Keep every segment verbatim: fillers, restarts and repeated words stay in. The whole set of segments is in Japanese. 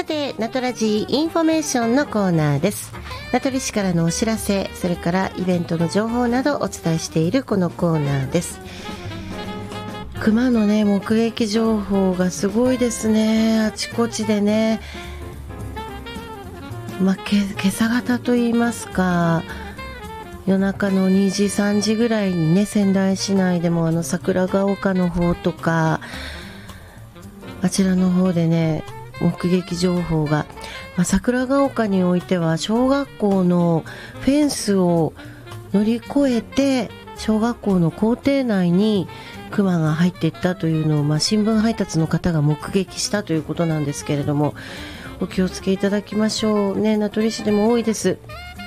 てナトラジインフォメーションのコーナーです。名取市からのお知らせ、それからイベントの情報などお伝えしているこのコーナーです。熊のね目撃情報がすごいですね。あちこちでね、まあ、け今朝方といいますか、夜中のにじさんじぐらいにね、仙台市内でもあの桜ヶ丘の方とかあちらの方でね目撃情報が、まあ、桜ヶ丘においては小学校のフェンスを乗り越えて小学校の校庭内に熊が入っていったというのを、まあ、新聞配達の方が目撃したということなんですけれども、お気をつけいただきましょうね。名取市でも多いです。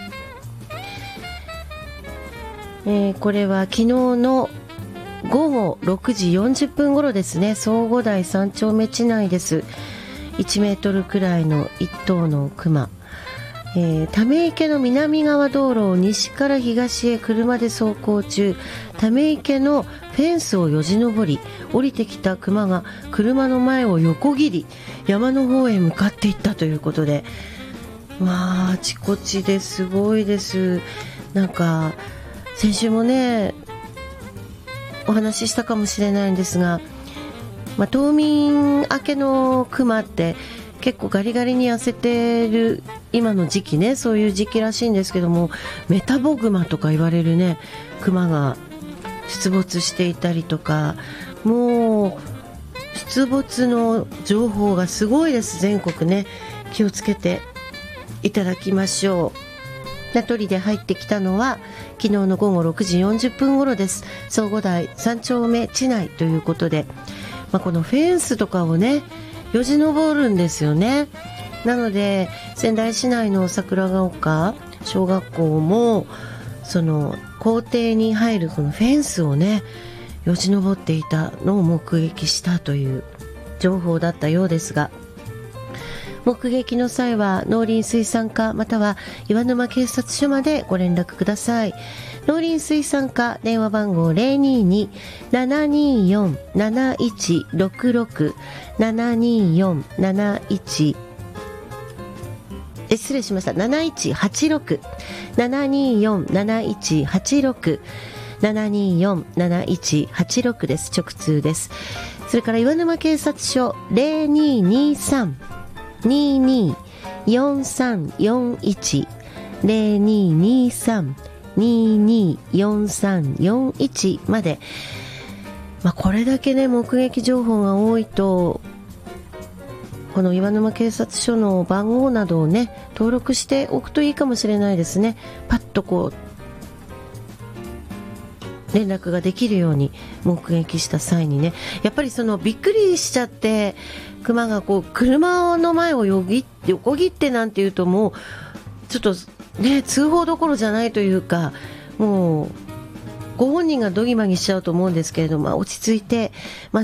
えー、これは昨日のごごろくじよんじゅっぷん頃ですね。相互台さん丁目地内です。いちメートルくらいのいっ頭の熊、えー、ため池の南側道路を西から東へ車で走行中、ため池のフェンスをよじ登り降りてきた熊が車の前を横切り山の方へ向かっていったということで、まああちこちですごいです。なんか先週もねお話ししたかもしれないんですが、まあ、冬眠明けの熊って結構ガリガリに痩せてる今の時期ね、そういう時期らしいんですけども、メタボグマとか言われるね熊が出没していたりとか、もう出没の情報がすごいです。全国ね、気をつけていただきましょう。名取で入ってきたのは昨日のごごろくじよんじゅっぷん頃です。相互台さん丁目地内ということで、まあ、このフェンスとかをねよじ登るんですよね。なので仙台市内の桜ヶ丘小学校もその校庭に入るこのフェンスをねよじ登っていたのを目撃したという情報だったようですが、目撃の際は農林水産課または岩沼警察署までご連絡ください。農林水産課電話番号 ゼロにーにー ななにーよん なないちろくろく ななにーよん なないちえ失礼しましたなないちはちろく ななにーよん なないちはちろく ななにーよん なないちはちろくです。直通です。それから岩沼警察署 ゼロにーにーさん にーにーよんさんよんいち ゼロにーにーさん にーにーよんさんよんいちまで、まあ、これだけね目撃情報が多いとこの岩沼警察署の番号などをね登録しておくといいかもしれないですね。パッとこう連絡ができるように目撃した際にね、やっぱりそのびっくりしちゃって熊がこう車の前をよぎって横切ってなんていうともうちょっとね通報どころじゃないというか、もうご本人がドギマギしちゃうと思うんですけれども、落ち着いて、まあ